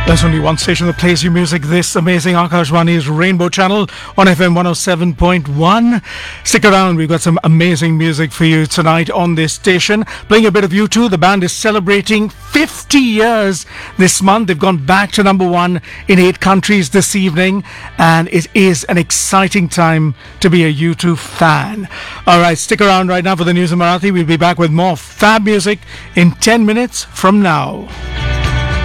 There's only one station that plays you music. This amazing Akashvani's Rainbow Channel on FM 107.1. Stick around, we've got some amazing music for you tonight on this station. Playing a bit of U2. The band is celebrating 50 years this month. They've gone back to number one in 8 countries this evening, and it is an exciting time to be a U2 fan. Alright, stick around right now for the news in Marathi. We'll be back with more fab music in 10 minutes from now.